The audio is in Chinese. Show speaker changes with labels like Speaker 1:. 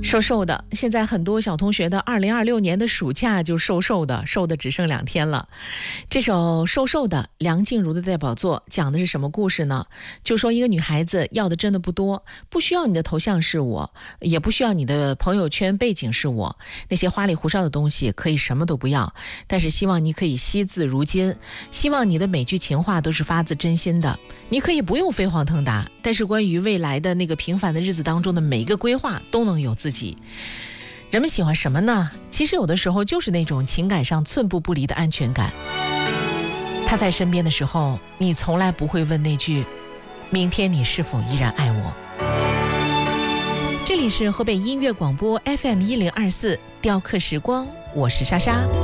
Speaker 1: 瘦瘦的，现在很多小同学的2026年的暑假就瘦瘦的只剩2天了。这首瘦瘦的，梁静茹的代表作，讲的是什么故事呢？就说一个女孩子要的真的不多，不需要你的头像是我，也不需要你的朋友圈背景是我，那些花里胡哨的东西可以什么都不要，但是希望你可以惜字如金，希望你的每句情话都是发自真心的。你可以不用飞黄腾达，但是关于未来的那个平凡的日子当中的每一个规划都能有自己。人们喜欢什么呢？其实有的时候就是那种情感上寸步不离的安全感。他在身边的时候，你从来不会问那句明天你是否依然爱我。这里是河北音乐广播 FM1024 雕刻时光，我是莎莎。